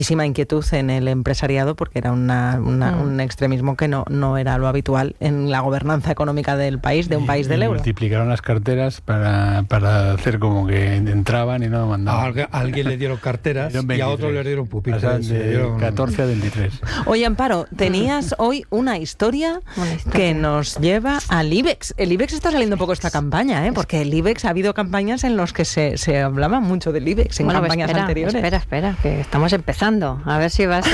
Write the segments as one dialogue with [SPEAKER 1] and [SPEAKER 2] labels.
[SPEAKER 1] inquietud en el empresariado porque era un extremismo que no era lo habitual en la gobernanza económica del país, de un país del euro.
[SPEAKER 2] Multiplicaron las carteras para hacer como que entraban y no mandaban.
[SPEAKER 3] A alguien le dieron carteras y a otro le dieron pupitres.
[SPEAKER 2] De 14 a 23.
[SPEAKER 1] Oye, Amparo, tenías hoy una historia que nos lleva al IBEX. El IBEX está saliendo un poco esta campaña, porque el IBEX ha habido campañas en las que se hablaba mucho del IBEX en campañas anteriores.
[SPEAKER 4] Espera, que estamos empezando. A ver si va a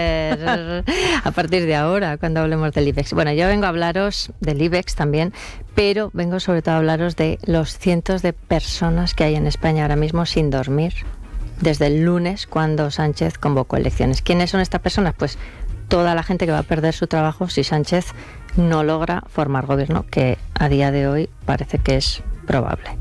[SPEAKER 4] ser a partir de ahora, cuando hablemos del IBEX. Bueno, yo vengo a hablaros del IBEX también, pero vengo sobre todo a hablaros de los cientos de personas que hay en España ahora mismo sin dormir, desde el lunes, cuando Sánchez convocó elecciones. ¿Quiénes son estas personas? Pues toda la gente que va a perder su trabajo si Sánchez no logra formar gobierno, que a día de hoy parece que es probable.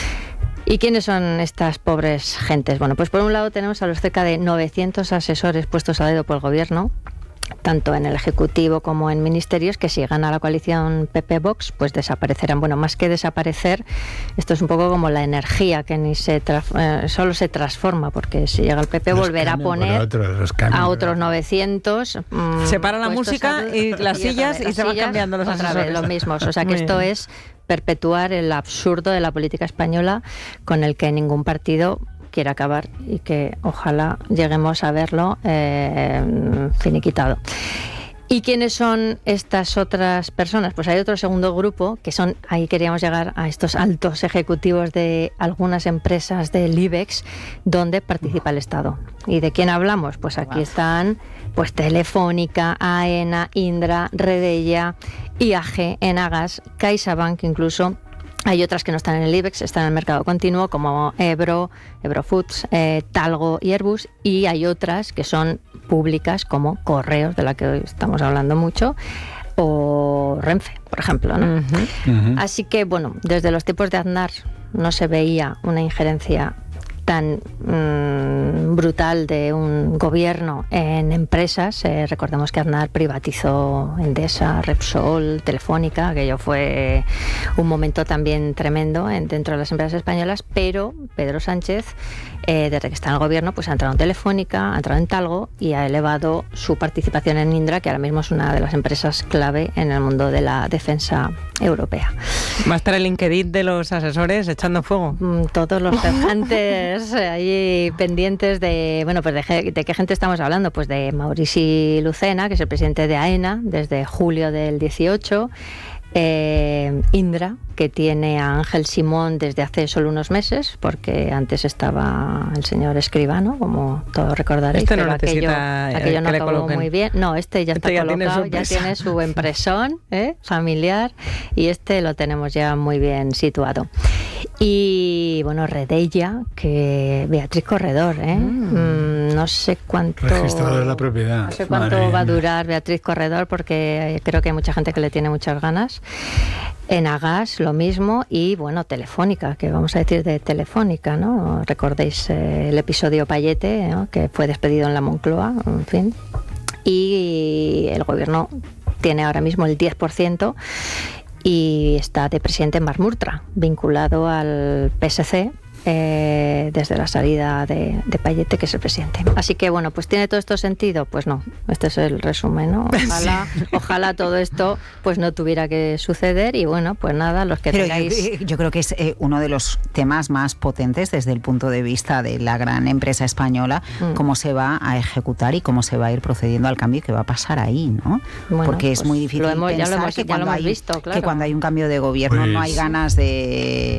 [SPEAKER 4] ¿Y quiénes son estas pobres gentes? Bueno, pues por un lado tenemos a los cerca de 900 asesores puestos a dedo por el gobierno, tanto en el Ejecutivo como en ministerios, que si gana la coalición PP-Vox, pues desaparecerán. Bueno, más que desaparecer, esto es un poco como la energía que solo se transforma, porque si llega el PP volverá a poner a otros 900.
[SPEAKER 1] Se para la música y las sillas y se van cambiando los asesores.
[SPEAKER 4] Los mismos, o sea que esto es perpetuar el absurdo de la política española con el que ningún partido quiere acabar y que ojalá lleguemos a verlo finiquitado. ¿Y quiénes son estas otras personas? Pues hay otro segundo grupo, que son, ahí queríamos llegar a estos altos ejecutivos de algunas empresas del IBEX, donde participa el Estado. ¿Y de quién hablamos? Pues aquí están pues Telefónica, AENA, Indra, Redella, IAG, Enagas, CaixaBank incluso. Hay otras que no están en el IBEX, están en el mercado continuo, como Ebro, Eurofoods, Talgo y Airbus, y hay otras que son públicas, como Correos, de la que hoy estamos hablando mucho, o Renfe, por ejemplo, ¿no? Así que, bueno, desde los tiempos de Aznar no se veía una injerencia tan brutal de un gobierno en empresas. Recordemos que Aznar privatizó Endesa, Repsol, Telefónica, aquello fue un momento también tremendo dentro de las empresas españolas, pero Pedro Sánchez, desde que está en el gobierno, pues ha entrado en Telefónica, ha entrado en Talgo y ha elevado su participación en Indra, que ahora mismo es una de las empresas clave en el mundo de la defensa europea.
[SPEAKER 1] ¿Va a estar el LinkedIn de los asesores echando fuego?
[SPEAKER 4] Todos los cejantes ahí pendientes de, bueno, pues de qué gente estamos hablando, pues de Maurici Lucena, que es el presidente de AENA desde julio del 18, Indra, que tiene a Ángel Simón desde hace solo unos meses, porque antes estaba el señor Escribano, como todos recordaréis.
[SPEAKER 1] Este no necesita
[SPEAKER 4] aquello no
[SPEAKER 1] que le
[SPEAKER 4] acabó
[SPEAKER 1] coloquen.
[SPEAKER 4] muy bien. No, este ya está colocado, ya tiene su empresón familiar, y este lo tenemos ya muy bien situado. Y bueno, Redella, que Beatriz Corredor, no sé cuánto
[SPEAKER 2] registrador de la propiedad.
[SPEAKER 4] No sé cuánto va a durar Beatriz Corredor, porque creo que hay mucha gente que le tiene muchas ganas. Enagas, lo mismo, y bueno, Telefónica, que vamos a decir de Telefónica, ¿no? Recordéis el episodio Payete, ¿no? Que fue despedido en la Moncloa, en fin. Y el gobierno tiene ahora mismo el 10% y está de presidente Marc Murtra, vinculado al PSC, desde la salida de Payete, que es el presidente. Así que bueno, pues ¿tiene todo esto sentido? Pues no, este es el resumen, ¿no? Ojalá todo esto pues no tuviera que suceder, y bueno, pues nada, los que tengáis...
[SPEAKER 5] Yo creo que es uno de los temas más potentes desde el punto de vista de la gran empresa española, cómo se va a ejecutar y cómo se va a ir procediendo al cambio que va a pasar ahí, ¿no? Bueno, porque es muy difícil pensar que cuando hay un cambio de gobierno pues no hay ganas de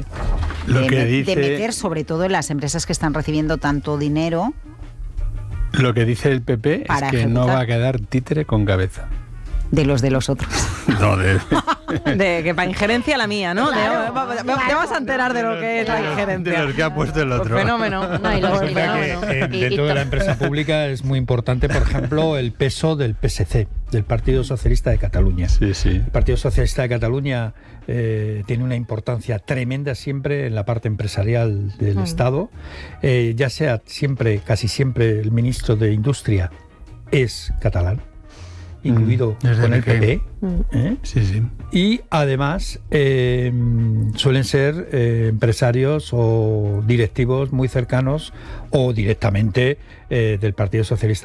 [SPEAKER 5] meter, sobre todo en las empresas que están recibiendo tanto dinero.
[SPEAKER 2] Lo que dice el PP es que ejecutar. No va a quedar títere con cabeza.
[SPEAKER 5] De los otros.
[SPEAKER 2] No, de
[SPEAKER 1] que para injerencia la mía, ¿no? Claro, te vas a enterar de lo que es la injerencia.
[SPEAKER 2] De los que ha puesto el otro.
[SPEAKER 1] Fenómeno.
[SPEAKER 3] Dentro de la empresa pública es muy importante, por ejemplo, el peso del PSC, del Partido Socialista de Cataluña.
[SPEAKER 2] Sí.
[SPEAKER 3] El Partido Socialista de Cataluña tiene una importancia tremenda siempre en la parte empresarial del Estado. Ya sea casi siempre el ministro de Industria es catalán. incluido con el PP.
[SPEAKER 2] Sí, sí.
[SPEAKER 3] Y además suelen ser empresarios o directivos muy cercanos o directamente del Partido Socialista